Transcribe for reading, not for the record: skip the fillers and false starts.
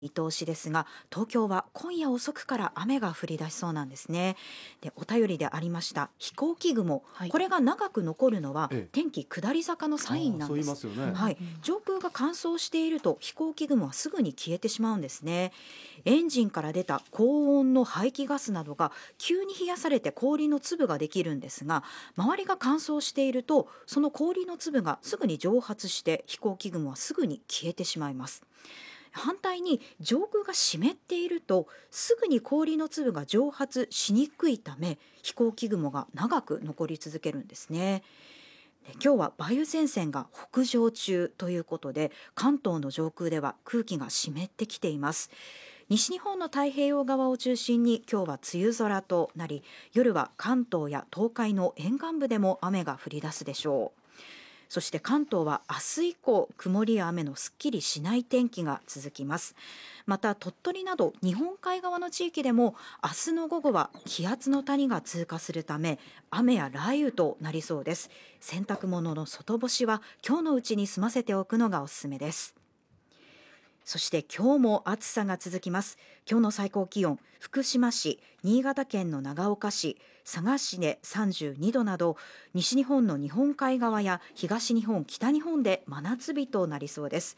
見通しですが、東京は今夜遅くから雨が降り出しそうなんですね。で、お便りでありました飛行機雲、 はい。 これが長く残るのはええ、 天気下り坂のサインなんそう言いまです。 すよね。 はい、上空が乾燥していると飛行機雲はすぐに消えてしまうんですね。エンジンから出た高温の排気ガスなどが急に冷やされて氷の粒ができるんですが、周りが乾燥しているとその氷の粒がすぐに蒸発して飛行機雲はすぐに消えてしまいます。反対に上空が湿っているとすぐに氷の粒が蒸発しにくいため、飛行機雲が長く残り続けるんですね。で、今日は梅雨前線が北上中ということで、関東の上空では空気が湿ってきています。西日本の太平洋側を中心に今日は梅雨空となり、夜は関東や東海の沿岸部でも雨が降り出すでしょう。そして関東は明日以降、曇りや雨のすっきりしない天気が続きます。また鳥取など日本海側の地域でも明日の午後は気圧の谷が通過するため雨や雷雨となりそうです。洗濯物の外干しは今日のうちに済ませておくのがおすすめです。そして今日も暑さが続きます。今日の最高気温、福島市、新潟県の長岡市、佐賀市で32度など、西日本の日本海側や東日本、北日本で真夏日となりそうです。